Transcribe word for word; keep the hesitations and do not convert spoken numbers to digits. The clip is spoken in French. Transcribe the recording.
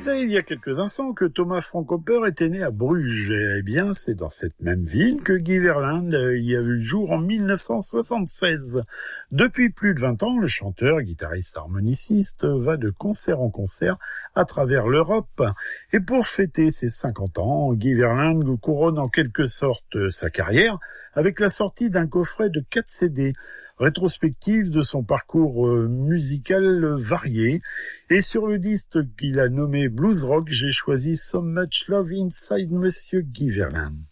disais il y a quelques instants que Thomas Frank Hopper était né à Bruges. Eh bien, c'est dans cette même ville que Guy Verland y a vu le jour en mille neuf cent soixante-seize. Depuis plus de vingt ans, le chanteur, guitariste, harmoniciste va de concert en concert à travers l'Europe. Et pour fêter ses cinquante ans, Guy Verland couronne en quelque sorte sa carrière avec la sortie d'un coffret de quatre C D, rétrospective de son parcours musical varié. Et sur le disque qu'il a nommé Blues Rock, j'ai choisi So Much Love Inside Monsieur Guy Verland.